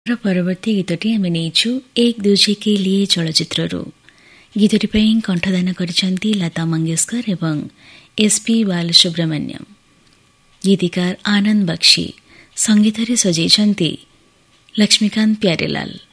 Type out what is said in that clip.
ପରବର୍ତ୍ତୀ ଗୀତଟି ଆମେ ନେଇଛୁ ଏକ ଦୁଜେ କେ ଲିଏ ଚଳଚ୍ଚିତ୍ରରୁ। ଗୀତଟି ପାଇଁ କଣ୍ଠଦାନ କରିଛନ୍ତି ଲତା ମଙ୍ଗେଶକର ଏବଂ SP ବାଲସୁବ୍ରମଣ୍ୟମ। ଗୀତିକାର ଆନନ୍ଦ ବକ୍ସି, ସଙ୍ଗୀତରେ ସଜେଇଛନ୍ତି ଲକ୍ଷ୍ମୀକାନ୍ତ ପ୍ୟାରେଲାଲ।